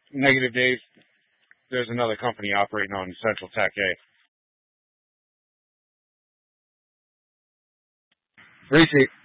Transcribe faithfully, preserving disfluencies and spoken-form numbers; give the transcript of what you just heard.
Negative Dave. There's another company operating on Central Tech A. Reese.